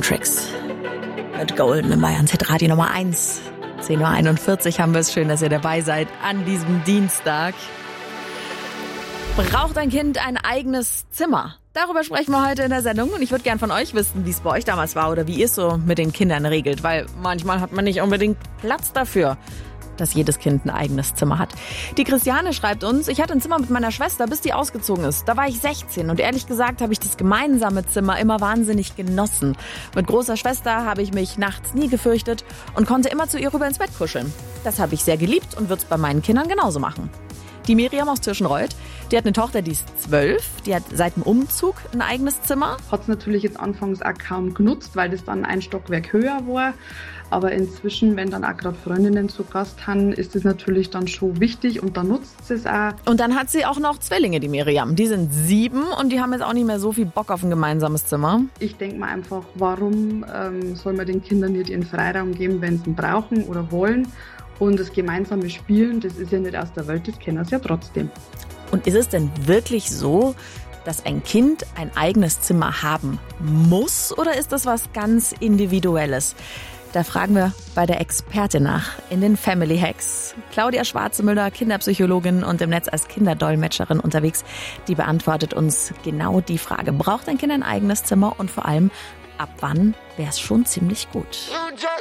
Tricks mit Golden in Bayern Hitradio Nummer 1. 10.41 Uhr haben wir es. Schön, dass ihr dabei seid an diesem Dienstag. Braucht ein Kind ein eigenes Zimmer? Darüber sprechen wir heute in der Sendung und ich würde gern von euch wissen, wie es bei euch damals war oder wie ihr es so mit den Kindern regelt, weil manchmal hat man nicht unbedingt Platz dafür, dass jedes Kind ein eigenes Zimmer hat. Die Christiane schreibt uns, ich hatte ein Zimmer mit meiner Schwester, bis die ausgezogen ist. Da war ich 16 und ehrlich gesagt habe ich das gemeinsame Zimmer immer wahnsinnig genossen. Mit großer Schwester habe ich mich nachts nie gefürchtet und konnte immer zu ihr rüber ins Bett kuscheln. Das habe ich sehr geliebt und würde es bei meinen Kindern genauso machen. Die Miriam aus Tirschenreuth, die hat eine Tochter, die ist 12, die hat seit dem Umzug ein eigenes Zimmer. Hat es natürlich jetzt anfangs auch kaum genutzt, weil das dann ein Stockwerk höher war. Aber inzwischen, wenn dann auch gerade Freundinnen zu Gast haben, ist es natürlich dann schon wichtig und dann nutzt sie es auch. Und dann hat sie auch noch Zwillinge, die Miriam. Die sind 7 und die haben jetzt auch nicht mehr so viel Bock auf ein gemeinsames Zimmer. Ich denke mir einfach, warum soll man den Kindern nicht ihren Freiraum geben, wenn sie ihn brauchen oder wollen? Und das gemeinsame Spielen, das ist ja nicht aus der Welt, das kennen sie ja trotzdem. Und ist es denn wirklich so, dass ein Kind ein eigenes Zimmer haben muss oder ist das was ganz Individuelles? Da fragen wir bei der Expertin nach in den Family Hacks. Claudia Schwarzemüller, Kinderpsychologin und im Netz als Kinderdolmetscherin unterwegs, die beantwortet uns genau die Frage. Braucht ein Kind ein eigenes Zimmer und vor allem, ab wann wäre es schon ziemlich gut?